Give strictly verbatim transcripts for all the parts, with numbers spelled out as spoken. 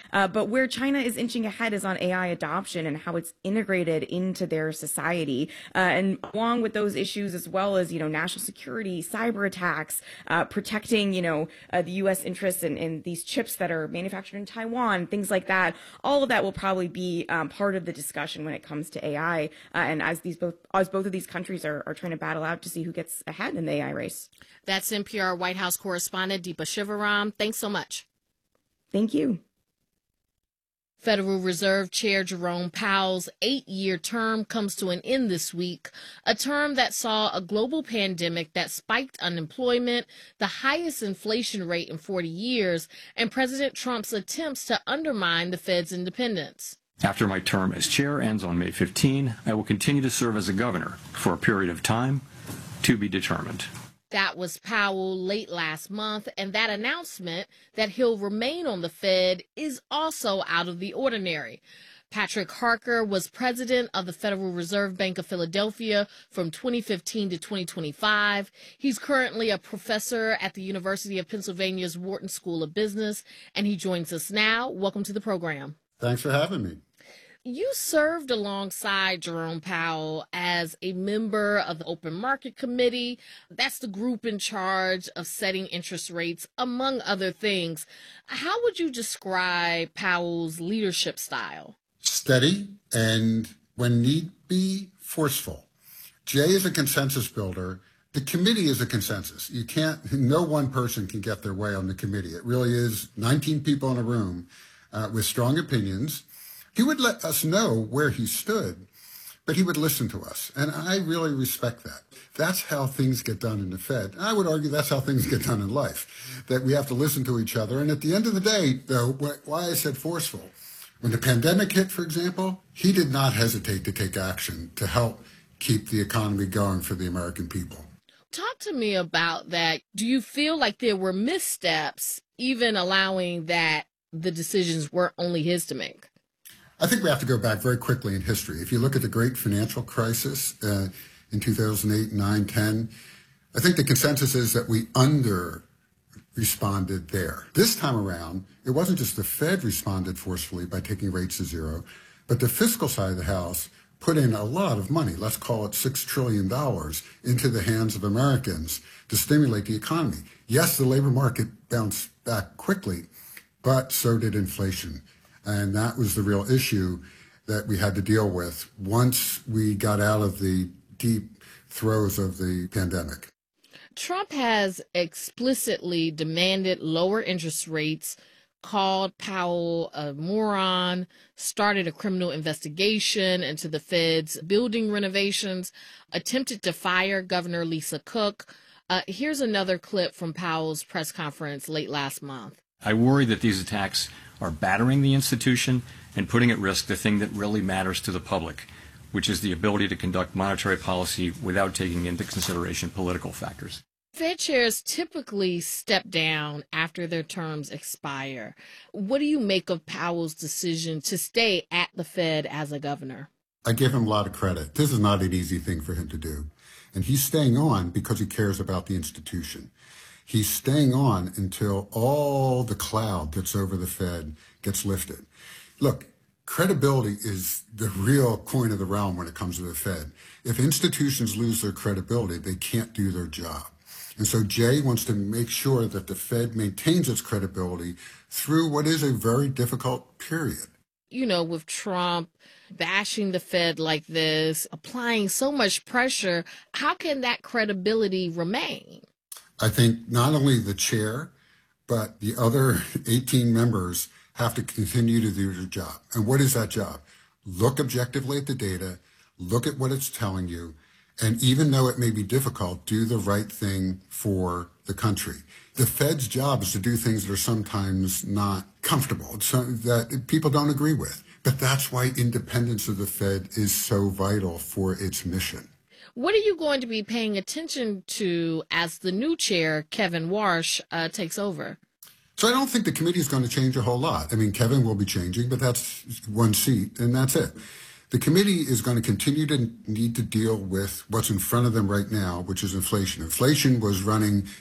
Uh, but where China is inching ahead is on A I adoption and how it's integrated into their society. Uh, and along with those issues, as well as, you know, national security, cyber attacks, uh, protecting, you know, uh, the U S interests in, in these chips that are manufactured in Taiwan, things like that. All of that will probably be um, part of the discussion when it comes to A I. Uh, and as these both, as both of these countries are, are trying to battle out to see who gets ahead in the A I race. That's N P R White House correspondent Deepa Shivaram. Thanks so much. Thank you. Federal Reserve Chair Jerome Powell's eight-year term comes to an end this week, a term that saw a global pandemic that spiked unemployment, the highest inflation rate in forty years, and President Trump's attempts to undermine the Fed's independence. After my term as chair ends on May fifteenth, I will continue to serve as a governor for a period of time to be determined. That was Powell late last month, and that announcement that he'll remain on the Fed is also out of the ordinary. Patrick Harker was president of the Federal Reserve Bank of Philadelphia from twenty fifteen to twenty twenty-five. He's currently a professor at the University of Pennsylvania's Wharton School of Business, and he joins us now. Welcome to the program. Thanks for having me. You served alongside Jerome Powell as a member of the Open Market Committee. That's the group in charge of setting interest rates, among other things. How would you describe Powell's leadership style? Steady and, when need be, forceful. Jay is a consensus builder. The committee is a consensus. You can't, no one person can get their way on the committee. It really is nineteen people in a room uh, with strong opinions. He would let us know where he stood, but he would listen to us. And I really respect that. That's how things get done in the Fed. And I would argue that's how things get done in life, that we have to listen to each other. And at the end of the day, though, why I said forceful, when the pandemic hit, for example, he did not hesitate to take action to help keep the economy going for the American people. Talk to me about that. Do you feel like there were missteps, even allowing that the decisions weren't only his to make? I think we have to go back very quickly in history. If you look at the great financial crisis uh, in two thousand eight, nine, ten, I think the consensus is that we under responded there. This time around, it wasn't just the Fed responded forcefully by taking rates to zero, but the fiscal side of the house put in a lot of money, let's call it six trillion dollars, into the hands of Americans to stimulate the economy. Yes, the labor market bounced back quickly, but so did inflation. And that was the real issue that we had to deal with once we got out of the deep throes of the pandemic. Trump has explicitly demanded lower interest rates, called Powell a moron, started a criminal investigation into the Fed's building renovations, attempted to fire Governor Lisa Cook. Uh, here's another clip from Powell's press conference late last month. I worry that these attacks are battering the institution and putting at risk the thing that really matters to the public, which is the ability to conduct monetary policy without taking into consideration political factors. Fed chairs typically step down after their terms expire. What do you make of Powell's decision to stay at the Fed as a governor? I give him a lot of credit. This is not an easy thing for him to do. And he's staying on because he cares about the institution. He's staying on until all the cloud that's over the Fed gets lifted. Look, credibility is the real coin of the realm when it comes to the Fed. If institutions lose their credibility, they can't do their job. And so Jay wants to make sure that the Fed maintains its credibility through what is a very difficult period. You know, with Trump bashing the Fed like this, applying so much pressure, how can that credibility remain? I think not only the chair, but the other eighteen members have to continue to do their job. And what is that job? Look objectively at the data, look at what it's telling you, and even though it may be difficult, do the right thing for the country. The Fed's job is to do things that are sometimes not comfortable, so that people don't agree with. But that's why independence of the Fed is so vital for its mission. What are you going to be paying attention to as the new chair, Kevin Warsh, uh, takes over? So I don't think the committee is going to change a whole lot. I mean, Kevin will be changing, but that's one seat, and that's it. The committee is going to continue to need to deal with what's in front of them right now, which is inflation. Inflation was running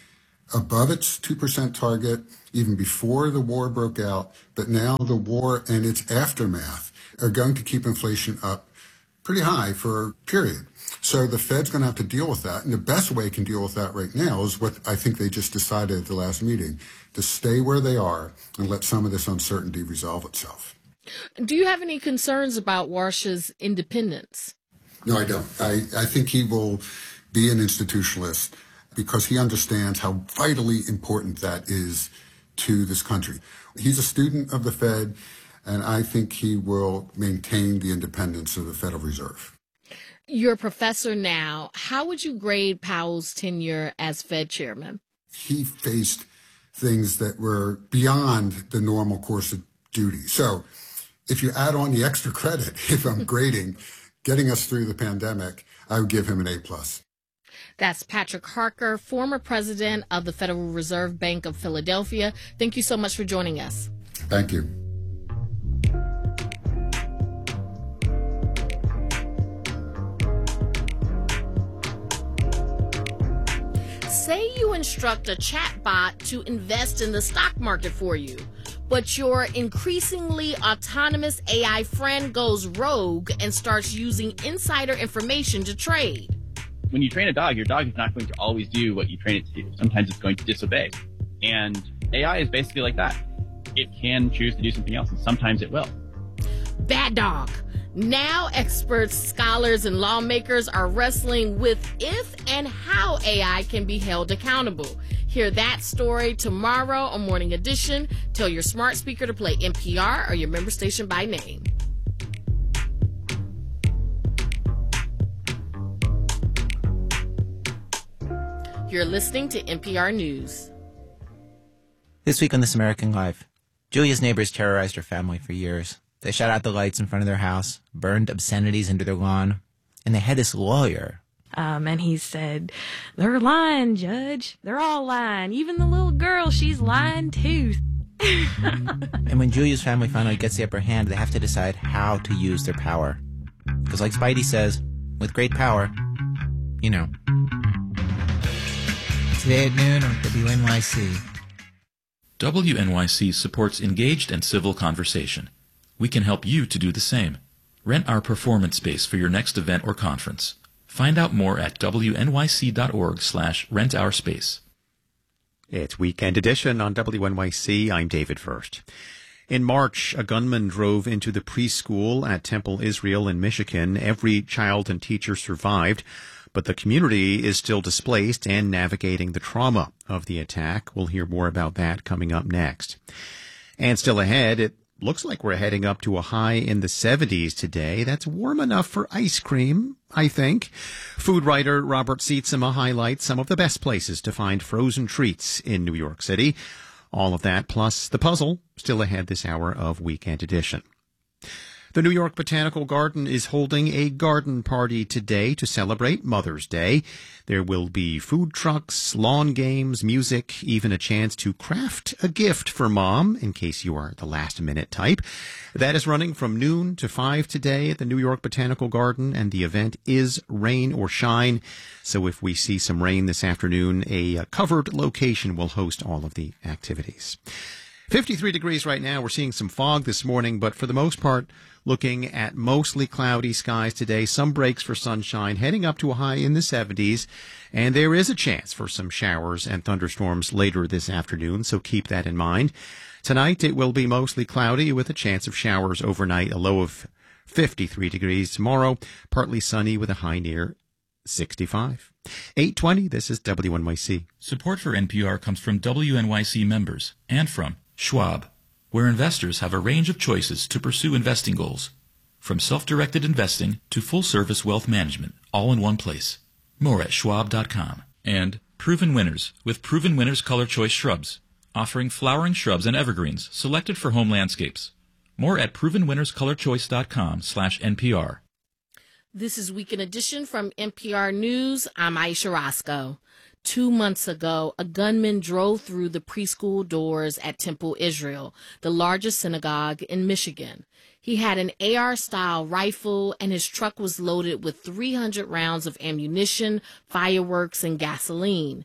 above its two percent target even before the war broke out, but now the war and its aftermath are going to keep inflation up pretty high for a period. So the Fed's going to have to deal with that. And the best way it can deal with that right now is what I think they just decided at the last meeting, to stay where they are and let some of this uncertainty resolve itself. Do you have any concerns about Warsh's independence? No, I don't. I, I think he will be an institutionalist because he understands how vitally important that is to this country. He's a student of the Fed, and I think he will maintain the independence of the Federal Reserve. You're a professor now. How would you grade Powell's tenure as Fed chairman? He faced things that were beyond the normal course of duty. So if you add on the extra credit, if I'm grading, getting us through the pandemic, I would give him an A plus. That's Patrick Harker, former president of the Federal Reserve Bank of Philadelphia. Thank you so much for joining us. Thank you. Say you instruct a chatbot to invest in the stock market for you, but your increasingly autonomous A I friend goes rogue and starts using insider information to trade. When you train a dog, your dog is not going to always do what you train it to do. Sometimes it's going to disobey. And A I is basically like that. It can choose to do something else, and sometimes it will. Bad dog. Now experts, scholars, and lawmakers are wrestling with if and how A I can be held accountable. Hear that story tomorrow on Morning Edition. Tell your smart speaker to play N P R or your member station by name. You're listening to N P R News. This week on This American Life, Julia's neighbors terrorized her family for years. They shut out the lights in front of their house, burned obscenities into their lawn, and they had this lawyer. Um, and he said, "They're lying, Judge. They're all lying. Even the little girl, she's lying too." And when Julia's family finally gets the upper hand, they have to decide how to use their power. Because like Spidey says, with great power, you know. Today at noon on W N Y C. W N Y C supports engaged and civil conversation. We can help you to do the same. Rent our performance space for your next event or conference. Find out more at W N Y C dot org slash rent our space. It's Weekend Edition on W N Y C. I'm David First. In March, a gunman drove into the preschool at Temple Israel in Michigan. Every child and teacher survived, but the community is still displaced and navigating the trauma of the attack. We'll hear more about that coming up next. And still ahead, it looks like we're heading up to a high in the seventies today. That's warm enough for ice cream, I think. Food writer Robert Sietsema highlights some of the best places to find frozen treats in New York City. All of that plus the puzzle still ahead this hour of Weekend Edition. The New York Botanical Garden is holding a garden party today to celebrate Mother's Day. There will be food trucks, lawn games, music, even a chance to craft a gift for Mom, in case you are the last-minute type. That is running from noon to five today at the New York Botanical Garden, and the event is rain or shine. So if we see some rain this afternoon, a covered location will host all of the activities. fifty-three degrees right now. We're seeing some fog this morning, but for the most part, looking at mostly cloudy skies today. Some breaks for sunshine, heading up to a high in the seventies. And there is a chance for some showers and thunderstorms later this afternoon, so keep that in mind. Tonight, it will be mostly cloudy with a chance of showers overnight, a low of fifty-three degrees. Tomorrow, partly sunny with a high near sixty-five. eight twenty, this is W N Y C. Support for N P R comes from W N Y C members and from Schwab, where investors have a range of choices to pursue investing goals. From self-directed investing to full-service wealth management, all in one place. More at schwab dot com. And Proven Winners, with Proven Winners Color Choice Shrubs, offering flowering shrubs and evergreens selected for home landscapes. More at proven winners color choice dot com slash N P R. This is Weekend Edition from N P R News. I'm Aisha Roscoe. Two months ago, a gunman drove through the preschool doors at Temple Israel, the largest synagogue in Michigan. He had an A R-style rifle, and his truck was loaded with three hundred rounds of ammunition, fireworks, and gasoline.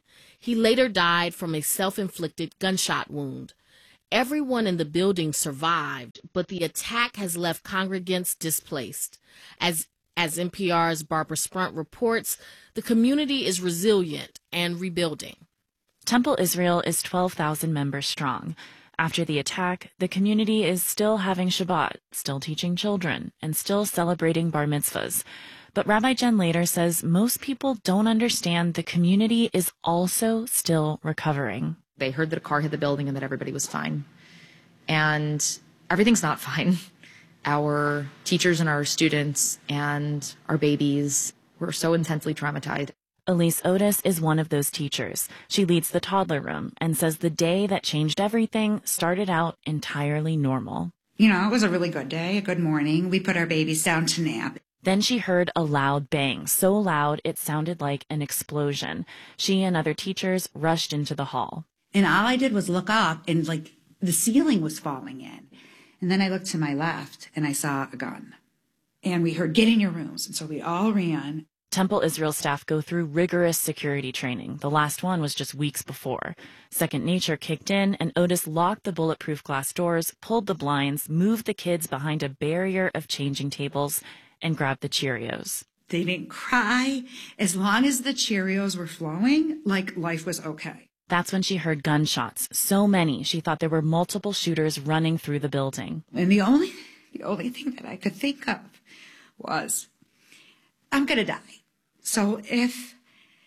He later died from a self-inflicted gunshot wound. Everyone in the building survived, but the attack has left congregants displaced. As as N P R's Barbara Sprunt reports, the community is resilient and rebuilding. Temple Israel is twelve thousand members strong. After the attack, the community is still having Shabbat, still teaching children, and still celebrating bar mitzvahs. But Rabbi Jen Lader says most people don't understand the community is also still recovering. They heard that a car hit the building and that everybody was fine. And everything's not fine. Our teachers and our students and our babies were so intensely traumatized. Elise Otis is one of those teachers. She leads the toddler room and says the day that changed everything started out entirely normal. You know, it was a really good day, a good morning. We put our babies down to nap. Then she heard a loud bang, so loud it sounded like an explosion. She and other teachers rushed into the hall. And all I did was look up, and like the ceiling was falling in. And then I looked to my left and I saw a gun. And we heard, "Get in your rooms." And so we all ran. Temple Israel staff go through rigorous security training. The last one was just weeks before. Second nature kicked in, and Otis locked the bulletproof glass doors, pulled the blinds, moved the kids behind a barrier of changing tables, and grabbed the Cheerios. They didn't cry. As long as the Cheerios were flowing, like life was okay. That's when she heard gunshots, so many she thought there were multiple shooters running through the building. And the only, the only thing that I could think of was, I'm going to die. So if,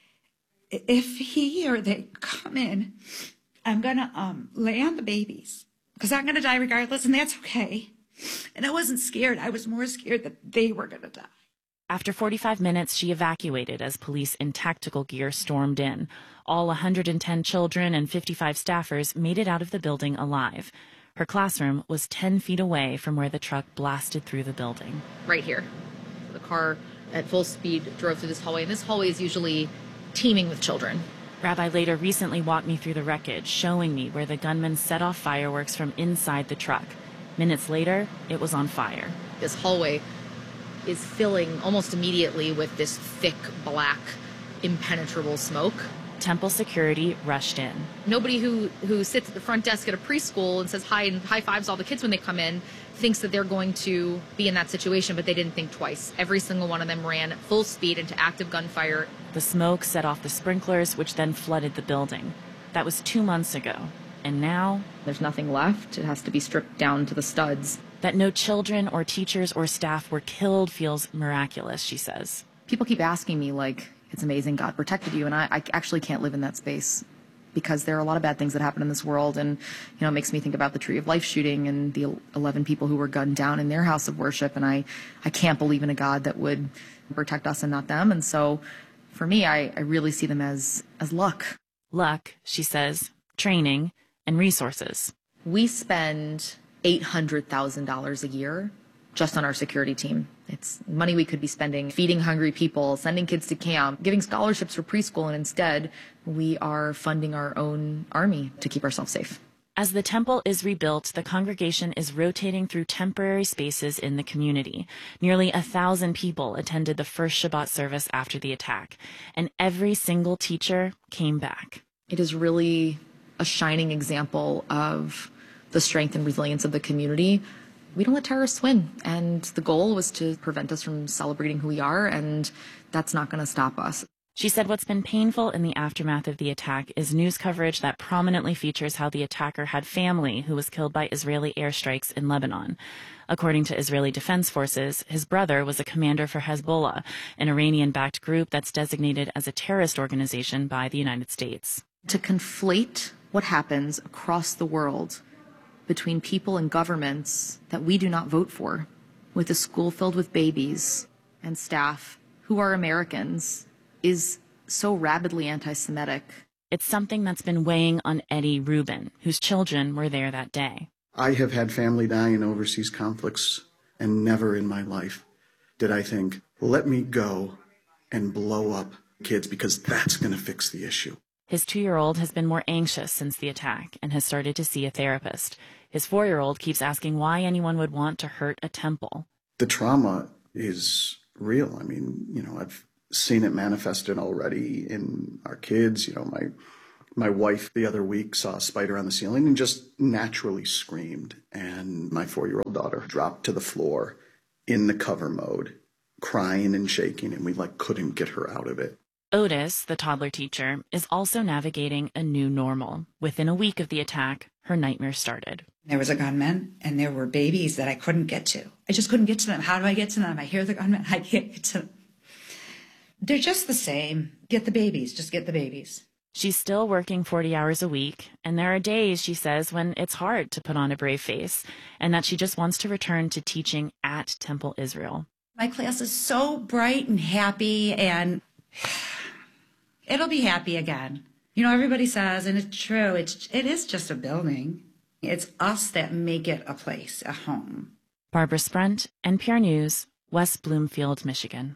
if he or they come in, I'm going to um, lay on the babies because I'm going to die regardless, and that's okay. And I wasn't scared. I was more scared that they were going to die. After forty-five minutes, she evacuated as police in tactical gear stormed in. All one hundred ten children and fifty-five staffers made it out of the building alive. Her classroom was ten feet away from where the truck blasted through the building. Right here. The car at full speed drove through this hallway, and this hallway is usually teeming with children. Rabbi Lader recently walked me through the wreckage, showing me where the gunman set off fireworks from inside the truck. Minutes later, it was on fire. This hallway is filling almost immediately with this thick, black, impenetrable smoke. Temple security rushed in. Nobody who, who sits at the front desk at a preschool and says hi and high fives all the kids when they come in thinks that they're going to be in that situation, but they didn't think twice. Every single one of them ran at full speed into active gunfire. The smoke set off the sprinklers, which then flooded the building. That was two months ago. And now there's nothing left. It has to be stripped down to the studs. That no children or teachers or staff were killed feels miraculous, she says. People keep asking me, like, it's amazing God protected you, and I, I actually can't live in that space because there are a lot of bad things that happen in this world, and, you know, it makes me think about the Tree of Life shooting and the eleven people who were gunned down in their house of worship, and I, I can't believe in a God that would protect us and not them, and so for me, I, I really see them as, as luck. Luck, she says, training, and resources. We spend eight hundred thousand dollars a year just on our security team. It's money we could be spending feeding hungry people, sending kids to camp, giving scholarships for preschool, and instead we are funding our own army to keep ourselves safe. As the temple is rebuilt, the congregation is rotating through temporary spaces in the community. Nearly a thousand people attended the first Shabbat service after the attack, and every single teacher came back. It is really a shining example of the strength and resilience of the community. We don't let terrorists win, and the goal was to prevent us from celebrating who we are, and that's not going to stop us. She said what's been painful in the aftermath of the attack is news coverage that prominently features how the attacker had family who was killed by Israeli airstrikes in Lebanon. According to Israeli Defense Forces, his brother was a commander for Hezbollah, an Iranian-backed group that's designated as a terrorist organization by the United States. To conflate what happens across the world between people and governments that we do not vote for, with a school filled with babies and staff who are Americans, is so rabidly anti-Semitic. It's something that's been weighing on Eddie Rubin, whose children were there that day. I have had family die in overseas conflicts, and never in my life did I think, let me go and blow up kids because that's going to fix the issue. His two-year-old has been more anxious since the attack and has started to see a therapist. His four-year-old keeps asking why anyone would want to hurt a temple. The trauma is real. I mean, you know, I've seen it manifested already in our kids. You know, my My wife the other week saw a spider on the ceiling and just naturally screamed. And my four-year-old daughter dropped to the floor in the cover mode, crying and shaking, and we like couldn't get her out of it. Otis, the toddler teacher, is also navigating a new normal. Within a week of the attack, her nightmare started. There was a gunman, and there were babies that I couldn't get to. I just couldn't get to them. How do I get to them? I hear the gunman. I can't get to them. They're just the same. Get the babies. Just get the babies. She's still working forty hours a week, and there are days, she says, when it's hard to put on a brave face, and that she just wants to return to teaching at Temple Israel. My class is so bright and happy, and it'll be happy again. You know, everybody says, and it's true, it's, it is just a building. It's us that make it a place, a home. Barbara Sprent, N P R News, West Bloomfield, Michigan.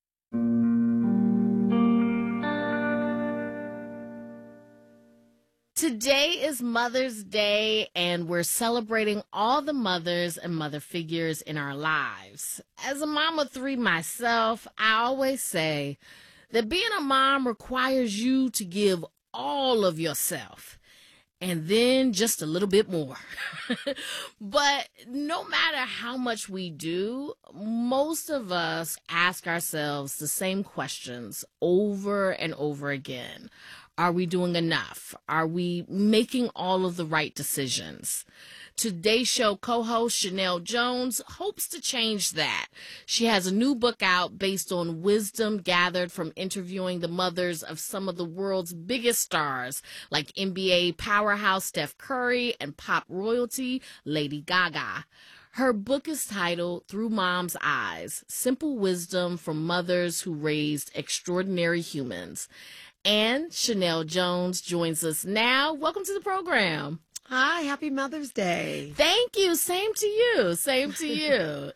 Today is Mother's Day, and we're celebrating all the mothers and mother figures in our lives. As a mom of three myself, I always say that being a mom requires you to give all of yourself, and then just a little bit more. But no matter how much we do, most of us ask ourselves the same questions over and over again. Are we doing enough? Are we making all of the right decisions? Today's show co-host Chanel Jones hopes to change that. She has a new book out based on wisdom gathered from interviewing the mothers of some of the world's biggest stars, like N B A powerhouse Steph Curry and pop royalty Lady Gaga. Her book is titled Through Mom's Eyes, Simple Wisdom from Mothers Who Raised Extraordinary Humans. And Chanel Jones joins us now. Welcome to the program. Hi, happy Mother's Day. Thank you. Same to you. Same to you.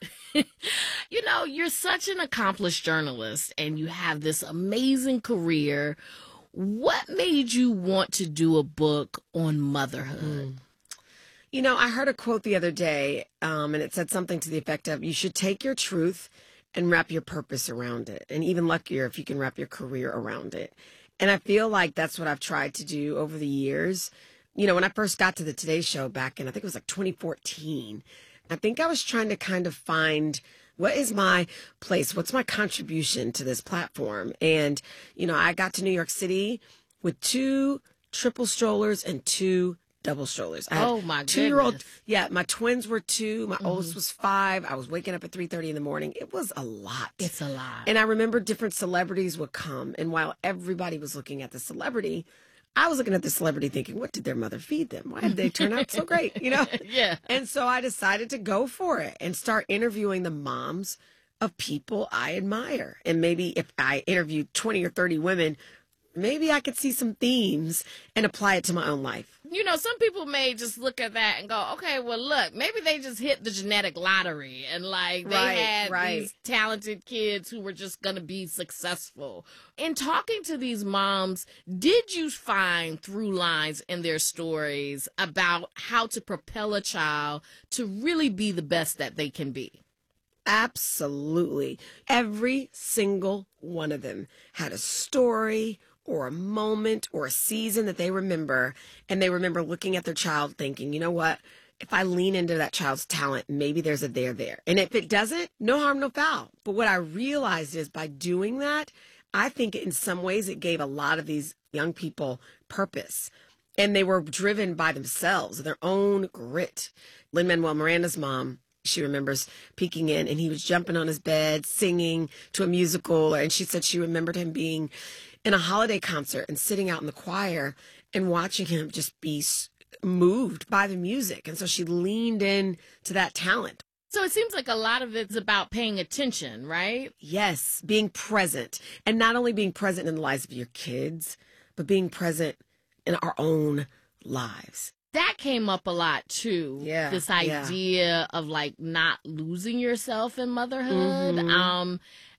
You know, you're such an accomplished journalist and you have this amazing career. What made you want to do a book on motherhood? Mm. You know, I heard a quote the other day, um, and it said something to the effect of, you should take your truth and wrap your purpose around it. And even luckier if you can wrap your career around it. And I feel like that's what I've tried to do over the years. You know, when I first got to the Today Show back in, I think it was like twenty fourteen, I think I was trying to kind of find, what is my place? What's my contribution to this platform? And, you know, I got to New York City with two triple strollers and two double strollers. I had oh, my two-year-old, goodness. Yeah, my twins were two. My Mm-hmm. oldest was five. I was waking up at three thirty in the morning. It was a lot. It's a lot. And I remember different celebrities would come. And while everybody was looking at the celebrity, I was looking at the celebrity thinking, what did their mother feed them? Why did they turn out so great? You know? Yeah. And so I decided to go for it and start interviewing the moms of people I admire. And maybe if I interviewed twenty or thirty women, maybe I could see some themes and apply it to my own life. You know, some people may just look at that and go, okay, well, look, maybe they just hit the genetic lottery and like they Right, had right. these talented kids who were just going to be successful. In talking to these moms, did you find through lines in their stories about how to propel a child to really be the best that they can be? Absolutely. Every single one of them had a story or a moment or a season that they remember, and they remember looking at their child thinking, you know what, if I lean into that child's talent, maybe there's a there there. And if it doesn't, no harm, no foul. But what I realized is by doing that, I think in some ways it gave a lot of these young people purpose. And they were driven by themselves, their own grit. Lin-Manuel Miranda's mom, she remembers peeking in and he was jumping on his bed, singing to a musical. And she said she remembered him being in a holiday concert and sitting out in the choir and watching him just be moved by the music. And so she leaned in to that talent. So it seems like a lot of it's about paying attention, right? Yes, being present. And not only being present in the lives of your kids, but being present in our own lives. That came up a lot too. Yeah. This yeah. idea of like not losing yourself in motherhood. Mm-hmm. Um,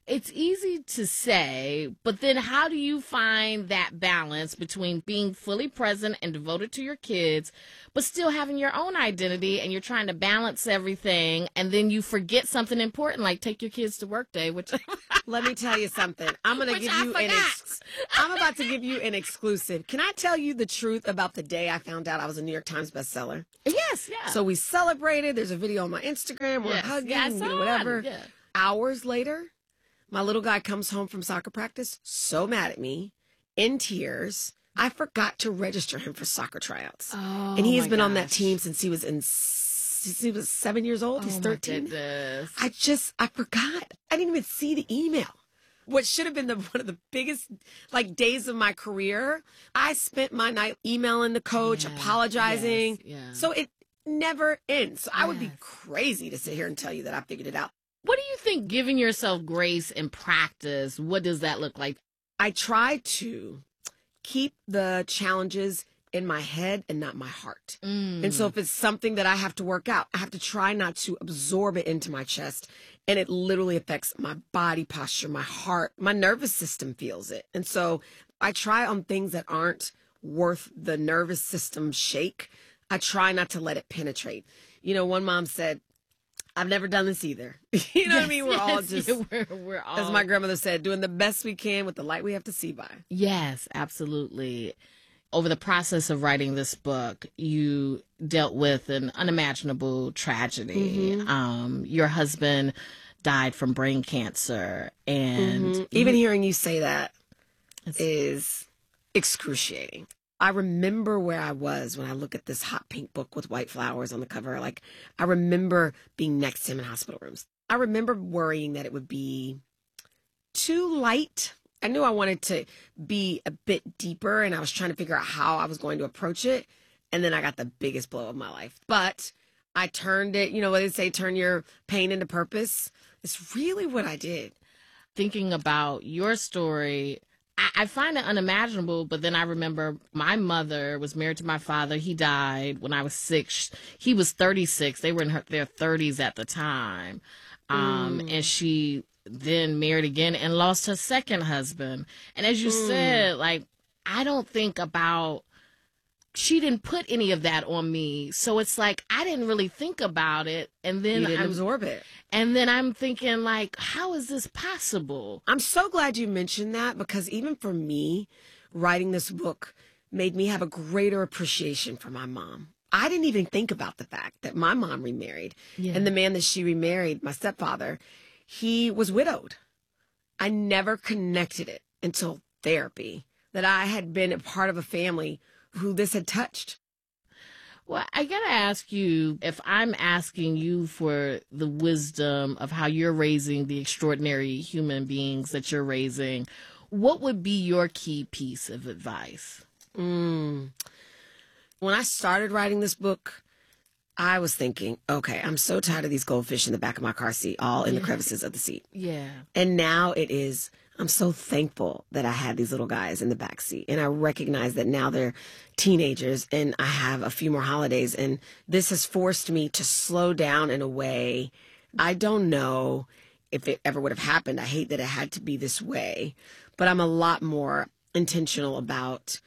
it's easy to say, but then how do you find that balance between being fully present and devoted to your kids, but still having your own identity, and you're trying to balance everything, and then you forget something important, like take your kids to work day, which let me tell you something. I'm going to give I you an ex- I'm about to give you an exclusive. Can I tell you the truth about the day I found out I was a New York Times bestseller? Yes, yeah. So we celebrated. There's a video on my Instagram. We're Yes, hugging, yeah, I you know, saw whatever. it, yeah. Hours later, my little guy comes home from soccer practice, so mad at me, in tears. I forgot to register him for soccer tryouts. Oh, and he has my been on that gosh. team since he was in since he was seven years old. He's Oh, my thirteen. goodness. I just I forgot. I didn't even see the email. What should have been the one of the biggest like days of my career, I spent my night emailing the coach, Yeah, apologizing. yes, yeah. So it never ends. So I would be Yes. crazy to sit here and tell you that I figured it out. What do you think giving yourself grace in practice, what does that look like? I try to keep the challenges in my head and not my heart. Mm. And so if it's something that I have to work out, I have to try not to absorb it into my chest. And it literally affects my body posture, my heart, my nervous system feels it. And so I try on things that aren't worth the nervous system shake. I try not to let it penetrate. You know, one mom said, I've never done this either. You know what I mean? We're all yes, just, yeah, we're, we're all, as my grandmother said, doing the best we can with the light we have to see by. Yes, absolutely. Over the process of writing this book, you dealt with an unimaginable tragedy. Mhm. Um, your husband died from brain cancer, and Mhm. Even hearing you say that is excruciating. I remember where I was when I look at this hot pink book with white flowers on the cover. Like, I remember being next to him in hospital rooms. I remember worrying that it would be too light. I knew I wanted to be a bit deeper, and I was trying to figure out how I was going to approach it. And then I got the biggest blow of my life. But I turned it, you know what they say, turn your pain into purpose. It's really what I did. Thinking about your story, I, I find it unimaginable, but then I remember my mother was married to my father. He died when I was six. He was thirty-six. They were in her, their thirties at the time. Um, Mm. And she then married again and lost her second husband. And as you Mm. said, like, I don't think about, she didn't put any of that on me. So it's like, I didn't really think about it. And then You didn't I'm, absorb it. And then I'm thinking, like, how is this possible? I'm so glad you mentioned that, because even for me, writing this book made me have a greater appreciation for my mom. I didn't even think about the fact that my mom remarried. Yeah. And the man that she remarried, my stepfather, he was widowed. I never connected it until therapy, that I had been a part of a family who this had touched. Well, I gotta ask you, if I'm asking you for the wisdom of how you're raising the extraordinary human beings that you're raising, what would be your key piece of advice? Mm. When I started writing this book, I was thinking, okay, I'm so tired of these goldfish in the back of my car seat, all in the Yeah. crevices of the seat. Yeah. And now it is, I'm so thankful that I had these little guys in the back seat. And I recognize that now they're teenagers and I have a few more holidays. And this has forced me to slow down in a way I don't know if it ever would have happened. I hate that it had to be this way, but I'm a lot more intentional about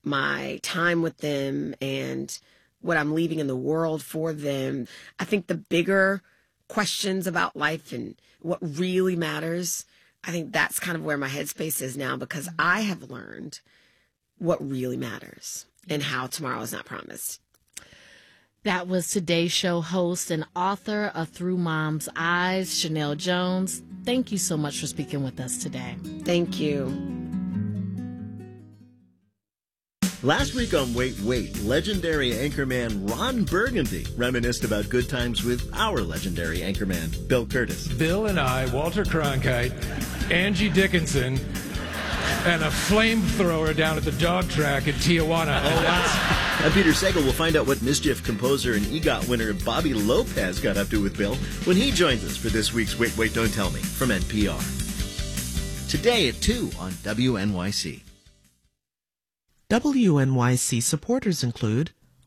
my time with them and what I'm leaving in the world for them. I think the bigger questions about life and what really matters, I think that's kind of where my headspace is now, because I have learned what really matters and how tomorrow is not promised. That was today's show host and author of Through Mom's Eyes, Chanel Jones. Thank you so much for speaking with us today. Thank you. Last week on Wait, Wait, legendary anchorman Ron Burgundy reminisced about good times with our legendary anchorman, Bill Curtis. Bill and I, Walter Cronkite, Angie Dickinson, and a flamethrower down at the dog track at Tijuana. Oh, wow. And Peter Sagal will find out what Mischief composer and EGOT winner Bobby Lopez got up to with Bill when he joins us for this week's Wait, Wait, Don't Tell Me from N P R. Today at two on W N Y C. W N Y C supporters include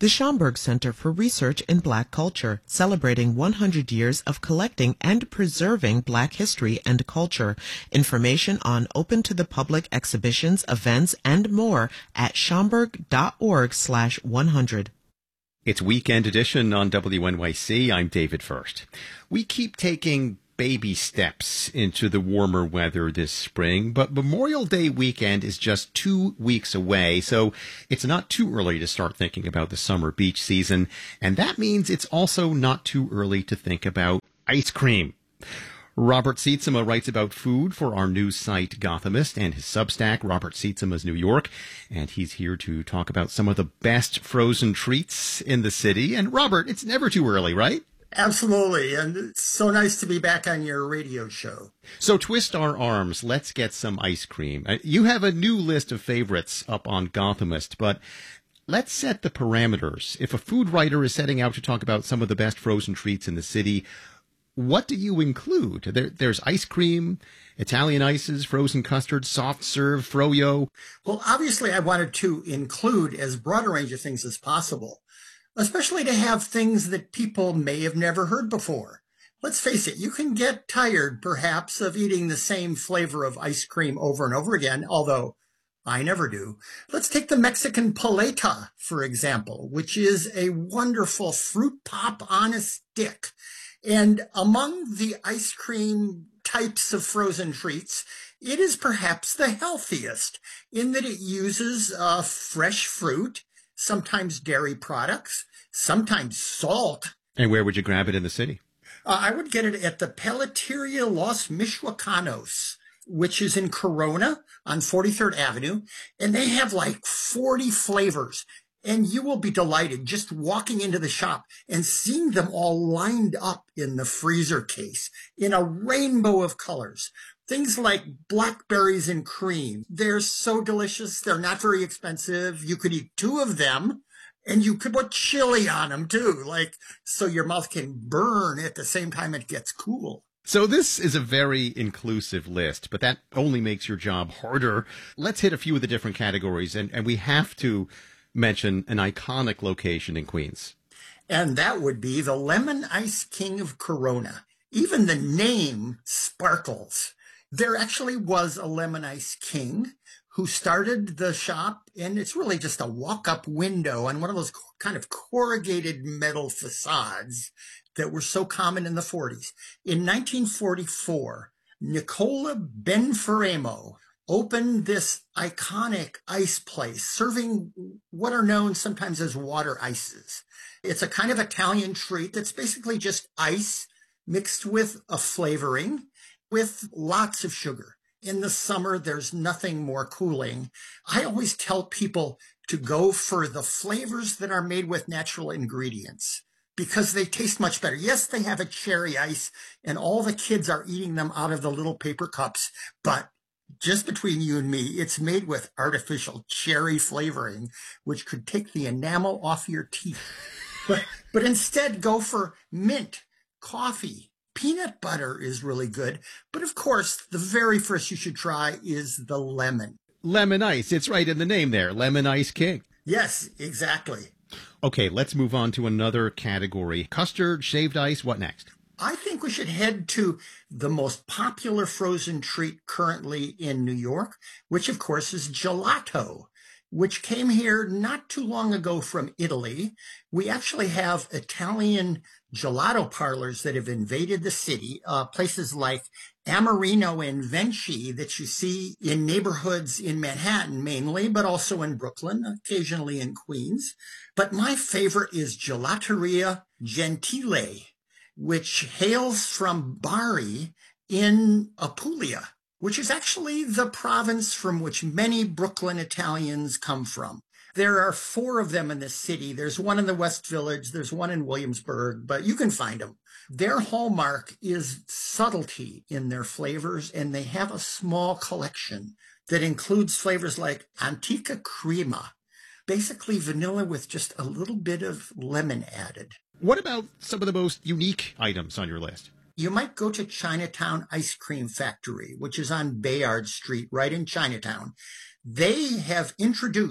The Schomburg Center for Research in Black Culture, celebrating one hundred years of collecting and preserving Black history and culture. Information on open-to-the-public exhibitions, events, and more at schomburg.org slash 100. It's Weekend Edition on W N Y C. I'm David First. We keep taking baby steps into the warmer weather this spring, but Memorial Day weekend is just two weeks away, so it's not too early to start thinking about the summer beach season, and that means it's also not too early to think about ice cream. Robert Sietsema writes about food for our news site Gothamist and his Substack, Robert Sietsema's New York, and he's here to talk about some of the best frozen treats in the city. And Robert, it's never too early, right? Absolutely, and it's so nice to be back on your radio show. So twist our arms, let's get some ice cream. You have a new list of favorites up on Gothamist, but let's set the parameters. If a food writer is setting out to talk about some of the best frozen treats in the city, what do you include? There, there's ice cream, Italian ices, frozen custard, soft serve, froyo. Well, obviously I wanted to include as broad a range of things as possible, especially to have things that people may have never heard before. Let's face it, you can get tired, perhaps, of eating the same flavor of ice cream over and over again, although I never do. Let's take the Mexican paleta, for example, which is a wonderful fruit pop on a stick. And among the ice cream types of frozen treats, it is perhaps the healthiest in that it uses uh, fresh fruit, sometimes dairy products, sometimes salt. And where would you grab it in the city? Uh, I would get it at the Peleteria Los Michoacanos, which is in Corona on forty-third Avenue. And they have like forty flavors. And you will be delighted just walking into the shop and seeing them all lined up in the freezer case in a rainbow of colors. Things like blackberries and cream. They're so delicious. They're not very expensive. You could eat two of them and you could put chili on them too, like so your mouth can burn at the same time it gets cool. So this is a very inclusive list, but that only makes your job harder. Let's hit a few of the different categories, and, and we have to mention an iconic location in Queens. And that would be the Lemon Ice King of Corona. Even the name sparkles. There actually was a Lemon Ice King who started the shop, and it's really just a walk-up window on one of those kind of corrugated metal facades that were so common in the forties. In nineteen forty-four, Nicola Benferramo opened this iconic ice place, serving what are known sometimes as water ices. It's a kind of Italian treat that's basically just ice mixed with a flavoring with lots of sugar. In the summer, there's nothing more cooling. I always tell people to go for the flavors that are made with natural ingredients because they taste much better. Yes, they have a cherry ice and all the kids are eating them out of the little paper cups, but just between you and me, it's made with artificial cherry flavoring, which could take the enamel off your teeth. But, but instead, go for mint, coffee. Peanut butter is really good. But of course, the very first you should try is the lemon. Lemon ice. It's right in the name there. Lemon Ice King. Yes, exactly. Okay, let's move on to another category. Custard, shaved ice. What next? I think we should head to the most popular frozen treat currently in New York, which of course is gelato, which came here not too long ago from Italy. We actually have Italian gelato parlors that have invaded the city, uh, places like Amarino and Venci that you see in neighborhoods in Manhattan mainly, but also in Brooklyn, occasionally in Queens. But my favorite is Gelateria Gentile, which hails from Bari in Apulia, which is actually the province from which many Brooklyn Italians come from. There are four of them in the city. There's one in the West Village. There's one in Williamsburg, but you can find them. Their hallmark is subtlety in their flavors, and they have a small collection that includes flavors like Antica Crema, basically vanilla with just a little bit of lemon added. What about some of the most unique items on your list? You might go to Chinatown Ice Cream Factory, which is on Bayard Street, right in Chinatown. They have introduced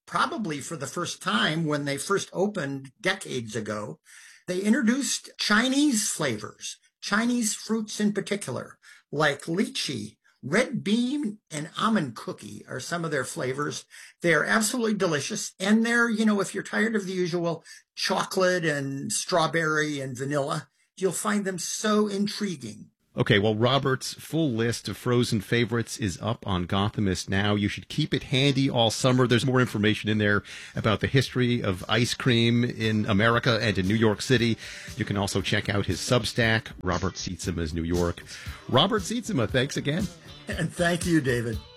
probably for the first time when they first opened decades ago, they introduced Chinese flavors, Chinese fruits in particular, like lychee. Red bean and almond cookie are some of their flavors. They are absolutely delicious. And they're, you know, if you're tired of the usual chocolate and strawberry and vanilla, you'll find them so intriguing. Okay, well, Robert's full list of frozen favorites is up on Gothamist now. You should keep it handy all summer. There's more information in there about the history of ice cream in America and in New York City. You can also check out his Substack, Robert Sietsema's New York. Robert Sietsema, thanks again. And thank you, David.